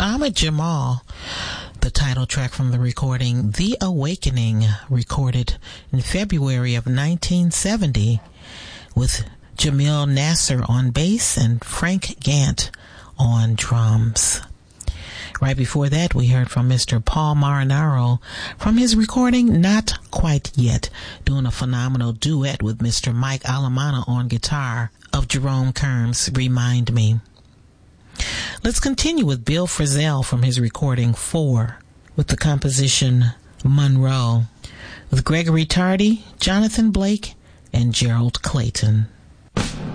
Ahmad Jamal, the title track from the recording The Awakening, recorded in February of 1970 with Jamil Nasser on bass and Frank Gant on drums. Right before that, we heard from Mr. Paul Marinaro from his recording Not Quite Yet, doing a phenomenal duet with Mr. Mike Alamana on guitar of Jerome Kern's Remind Me. Let's continue with Bill Frisell from his recording 4 with the composition Monroe with Gregory Tardy, Jonathan Blake, and Gerald Clayton.